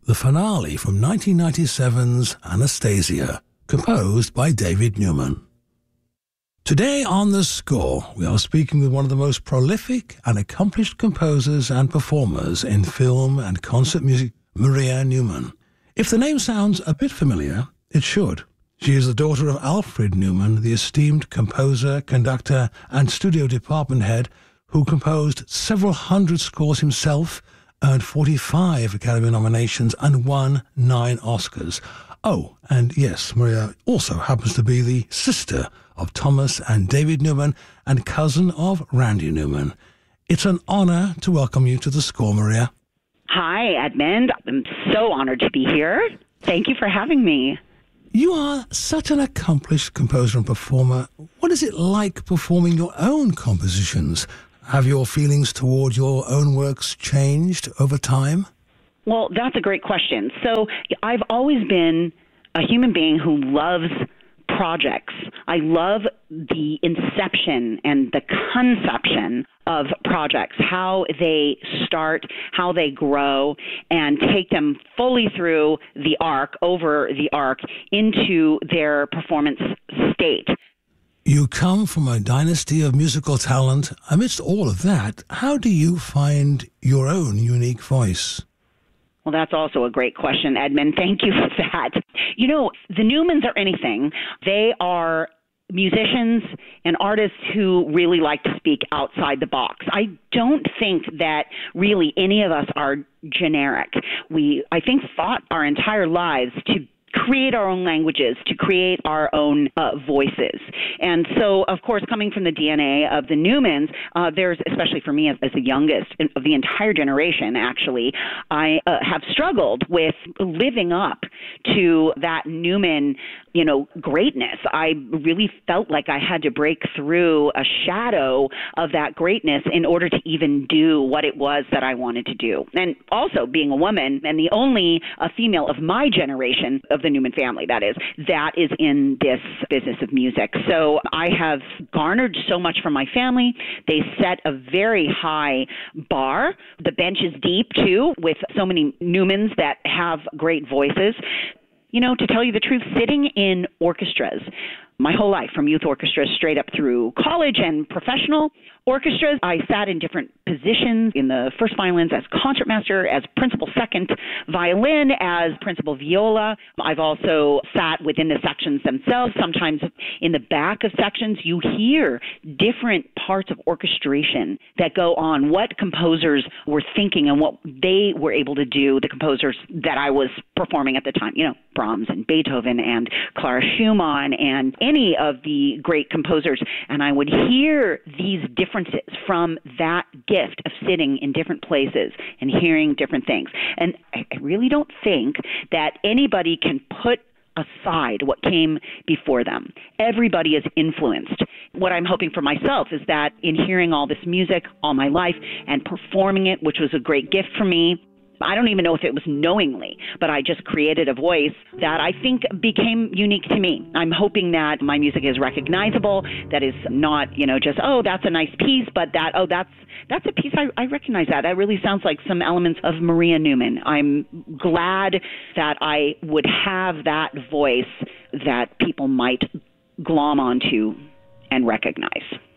the finale from 1997's Anastasia, composed by David Newman. Today on The Score, we are speaking with one of the most prolific and accomplished composers and performers in film and concert music, Maria Newman. If the name sounds a bit familiar, it should. She is the daughter of Alfred Newman, the esteemed composer, conductor, and studio department head who composed several hundred scores himself, earned 45 Academy nominations, and won 9 Oscars. Oh, and yes, Maria also happens to be the sister of Thomas and David Newman and cousin of Randy Newman. It's an honor to welcome you to The Score, Maria. Hi, Edmund. I'm so honored to be here. Thank you for having me. You are such an accomplished composer and performer. What is it like performing your own compositions? Have your feelings toward your own works changed over time? Well, that's a great question. So I've always been a human being who loves projects. I love the inception and the conception of projects, how they start, how they grow, and take them fully through the arc, over the arc, into their performance state. You come from a dynasty of musical talent. Amidst all of that, how do you find your own unique voice? Well, that's also a great question, Edmund. Thank you for that. You know, the Newmans are anything. They are musicians and artists who really like to speak outside the box. I don't think that really any of us are generic. We, I think, fought our entire lives to create our own languages, to create our own voices. And so, of course, coming from the DNA of the Newmans, there's, especially for me as the youngest of the entire generation, actually, I have struggled with living up to that Newman, greatness. I really felt like I had to break through a shadow of that greatness in order to even do what it was that I wanted to do. And also being a woman and the only female of my generation, of the Newman family, that is in this business of music. So I have garnered so much from my family. They set a very high bar. The bench is deep, too, with so many Newmans that have great voices. To tell you the truth, sitting in orchestras my whole life, from youth orchestras straight up through college and professional orchestras, I sat in different positions in the first violins as concertmaster, as principal second violin, as principal viola. I've also sat within the sections themselves. Sometimes in the back of sections, you hear different parts of orchestration that go on, what composers were thinking and what they were able to do, the composers that I was performing at the time, Brahms and Beethoven and Clara Schumann and any of the great composers. And I would hear these differences from that gift of sitting in different places and hearing different things. And I really don't think that anybody can put aside what came before them. Everybody is influenced. What I'm hoping for myself is that in hearing all this music all my life and performing it, which was a great gift for me, I don't even know if it was knowingly, but I just created a voice that I think became unique to me. I'm hoping that my music is recognizable, that is not, just, that's a nice piece, but that's a piece I recognize that. That really sounds like some elements of Maria Newman. I'm glad that I would have that voice that people might glom onto and recognize.